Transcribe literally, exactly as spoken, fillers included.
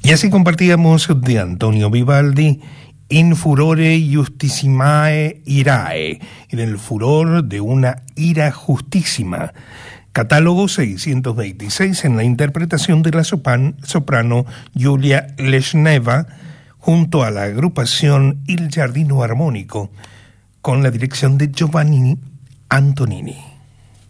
Y así compartíamos de Antonio Vivaldi In furore justissimae irae, en el furor de una ira justísima. Catálogo seiscientos veintiséis en la interpretación de la sopan, soprano Julia Leshneva junto a la agrupación Il Giardino Armonico con la dirección de Giovanni Antonini.